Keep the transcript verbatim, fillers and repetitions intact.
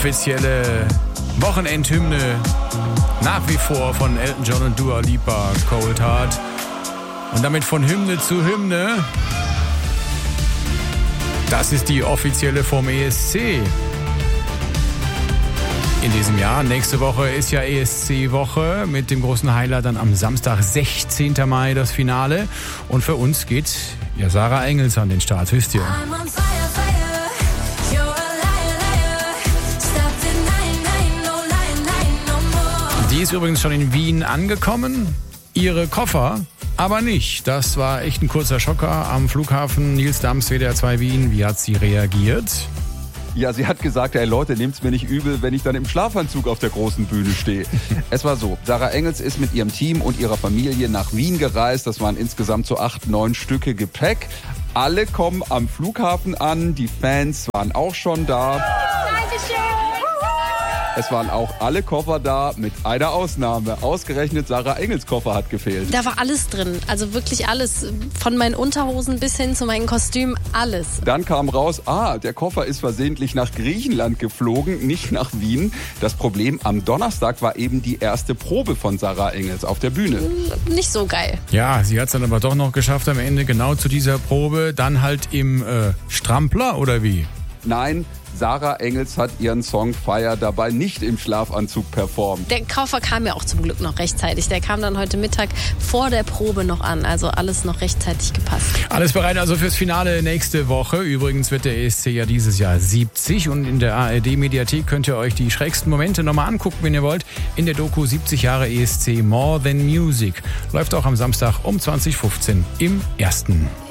offizielle Wochenendhymne nach wie vor von Elton John und Dua Lipa, Cold Heart. Und damit von Hymne zu Hymne. Das ist die offizielle vom E S C. In diesem Jahr. Nächste Woche ist ja E S C-Woche mit dem großen Highlight dann am Samstag, sechzehnten Mai, das Finale. Und für uns geht ja Sarah Engels an den Start, wisst ihr. Die ist übrigens schon in Wien angekommen. Ihre Koffer aber nicht. Das war echt ein kurzer Schocker am Flughafen. Nils Dams, W D R zwei Wien. Wie hat sie reagiert? Ja, sie hat gesagt, ey Leute, nehmt's mir nicht übel, wenn ich dann im Schlafanzug auf der großen Bühne stehe. Es war so, Sarah Engels ist mit ihrem Team und ihrer Familie nach Wien gereist. Das waren insgesamt so acht, neun Stücke Gepäck. Alle kommen am Flughafen an, die Fans waren auch schon da. Es waren auch alle Koffer da, mit einer Ausnahme. Ausgerechnet Sarah Engels Koffer hat gefehlt. Da war alles drin, also wirklich alles. Von meinen Unterhosen bis hin zu meinen Kostümen, alles. Dann kam raus, ah, der Koffer ist versehentlich nach Griechenland geflogen, nicht nach Wien. Das Problem, am Donnerstag war eben die erste Probe von Sarah Engels auf der Bühne. Nicht so geil. Ja, sie hat es dann aber doch noch geschafft am Ende, genau zu dieser Probe. Dann halt im äh, Strampler, oder wie? Nein, Sarah Engels hat ihren Song Fire dabei nicht im Schlafanzug performt. Der Koffer kam ja auch zum Glück noch rechtzeitig. Der kam dann heute Mittag vor der Probe noch an. Also alles noch rechtzeitig gepasst. Alles bereit also fürs Finale nächste Woche. Übrigens wird der E S C ja dieses Jahr siebzig. Und in der A R D-Mediathek könnt ihr euch die schrägsten Momente nochmal angucken, wenn ihr wollt. In der Doku siebzig Jahre E S C More Than Music. Läuft auch am Samstag um zwanzig Uhr fünfzehn im Ersten.